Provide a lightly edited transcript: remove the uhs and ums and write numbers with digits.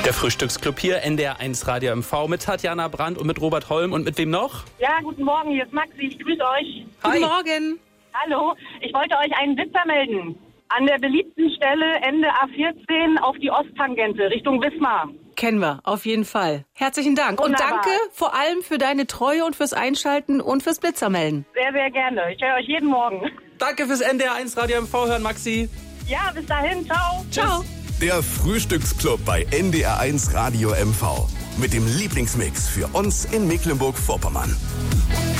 Der Frühstücksclub hier, NDR1 Radio MV mit Tatjana Brandt und mit Robert Holm und mit wem noch? Ja, guten Morgen, hier ist Maxi, ich grüße euch. Hi. Guten Morgen. Hallo, ich wollte euch einen Witz melden. An der beliebten Stelle Ende A14 auf die Osttangente Richtung Wismar. Kennen wir, auf jeden Fall. Herzlichen Dank. Wunderbar. Und danke vor allem für deine Treue und fürs Einschalten und fürs Blitzermelden. Sehr, sehr gerne. Ich höre euch jeden Morgen. Danke fürs NDR1 Radio MV hören, Maxi. Ja, bis dahin, ciao. Ciao. Der Frühstücksclub bei NDR1 Radio MV. Mit dem Lieblingsmix für uns in Mecklenburg-Vorpommern.